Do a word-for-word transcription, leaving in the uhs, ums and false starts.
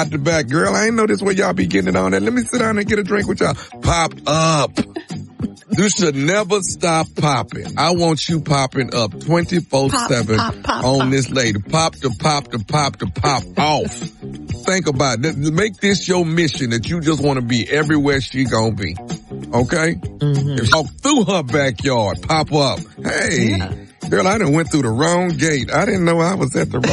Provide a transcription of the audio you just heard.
Out the back, girl, I ain't know this where y'all be getting it on that. Let me sit down and get a drink with y'all. Pop up. You should never stop popping. I want you popping up twenty-four seven on pop. This lady. Pop the pop the pop the pop off. Think about it. Make this your mission that you just want to be everywhere she gonna be. Okay? Mm-hmm. If walk through her backyard, pop up. Hey, yeah. Girl, I done went through the wrong gate. I didn't know I was at the wrong